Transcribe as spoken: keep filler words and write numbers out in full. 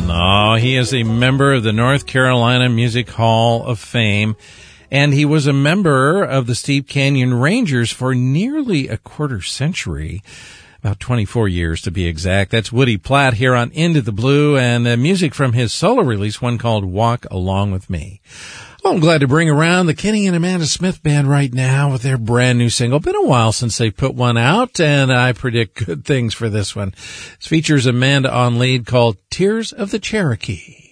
No, he is a member of the North Carolina Music Hall of Fame, and he was a member of the Steep Canyon Rangers for nearly a quarter century, about twenty-four years to be exact. That's Woody Platt here on Into the Blue, and the music from his solo release, one called Walk Along With Me. Well, I'm glad to bring around the Kenny and Amanda Smith Band right now with their brand new single. Been a while since they put one out, and I predict good things for this one. It features Amanda on lead, called Tears of the Cherokee.